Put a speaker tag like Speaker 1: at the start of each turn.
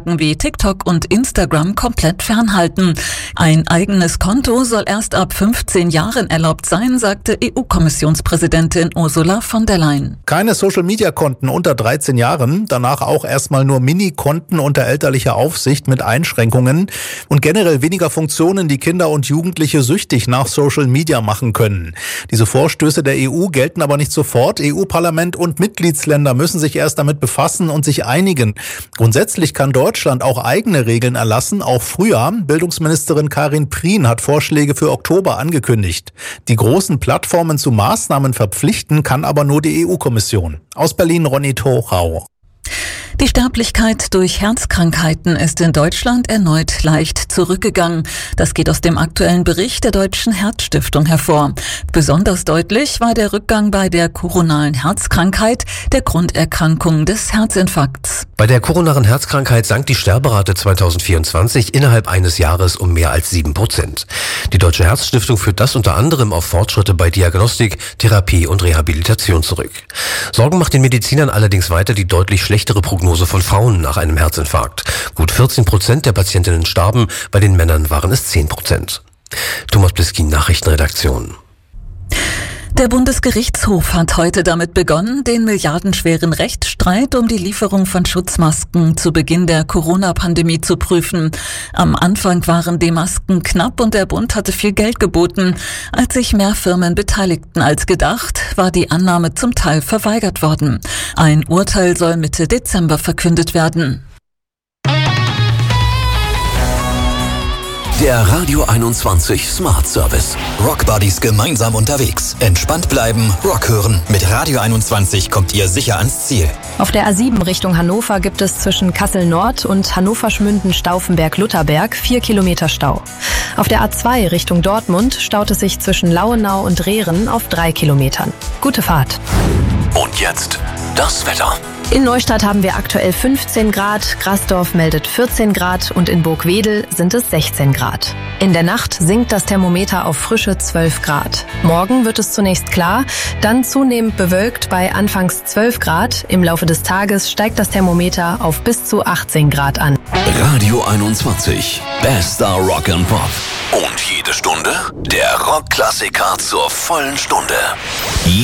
Speaker 1: Netzwerken wie TikTok und Instagram komplett fernhalten. Ein eigenes Konto soll erst ab 15 Jahren erlaubt sein, sagte EU-Kommissionspräsidentin Ursula von der Leyen.
Speaker 2: Keine Social-Media-Konten unter 13 Jahren, danach auch erstmal nur Mini-Konten unter elterlicher Aufsicht mit Einschränkungen und generell weniger Funktionen, die Kinder und Jugendliche süchtig nach Social-Media machen können. Diese Vorstöße der EU gelten aber nicht sofort. EU-Parlament und Mitgliedsländer müssen sich erst damit befassen und sich einigen. Grundsätzlich kann Deutschland auch eigene Regeln erlassen, auch früher. Bildungsministerin Karin Prien hat Vorschläge für Oktober angekündigt. Die großen Plattformen zu Maßnahmen verpflichten kann aber nur die EU-Kommission. Aus Berlin Ronny Tochau.
Speaker 1: Die Sterblichkeit durch Herzkrankheiten ist in Deutschland erneut leicht zurückgegangen. Das geht aus dem aktuellen Bericht der Deutschen Herzstiftung hervor. Besonders deutlich war der Rückgang bei der koronaren Herzkrankheit, der Grunderkrankung des Herzinfarkts.
Speaker 3: Bei der koronaren Herzkrankheit sank die Sterberate 2024 innerhalb eines Jahres um mehr als 7%. Die Deutsche Herzstiftung führt das unter anderem auf Fortschritte bei Diagnostik, Therapie und Rehabilitation zurück. Sorgen macht den Medizinern allerdings weiter die deutlich schlechtere Prognose von Frauen nach einem Herzinfarkt. Gut 14% der Patientinnen starben, bei den Männern waren es 10%. Thomas Bliskin, Nachrichtenredaktion.
Speaker 1: Der Bundesgerichtshof hat heute damit begonnen, den milliardenschweren Rechtsstreit um die Lieferung von Schutzmasken zu Beginn der Corona-Pandemie zu prüfen. Am Anfang waren die Masken knapp und der Bund hatte viel Geld geboten. Als sich mehr Firmen beteiligten als gedacht, war die Annahme zum Teil verweigert worden. Ein Urteil soll Mitte Dezember verkündet werden.
Speaker 4: Der Radio 21 Smart Service. Rock Buddies gemeinsam unterwegs. Entspannt bleiben, Rock hören. Mit Radio 21 kommt ihr sicher ans Ziel.
Speaker 5: Auf der A7 Richtung Hannover gibt es zwischen Kassel Nord und Hannover-Schmünden-Stauffenberg-Lutherberg 4 Kilometer Stau. Auf der A2 Richtung Dortmund staut es sich zwischen Lauenau und Rehren auf 3 Kilometern. Gute Fahrt.
Speaker 4: Und jetzt das Wetter.
Speaker 5: In Neustadt haben wir aktuell 15 Grad, Grasdorf meldet 14 Grad und in Burgwedel sind es 16 Grad. In der Nacht sinkt das Thermometer auf frische 12 Grad. Morgen wird es zunächst klar, dann zunehmend bewölkt bei anfangs 12 Grad. Im Laufe des Tages steigt das Thermometer auf bis zu 18 Grad an.
Speaker 4: Radio 21, bester Rock and Pop. Und jede Stunde der Rockklassiker zur vollen Stunde.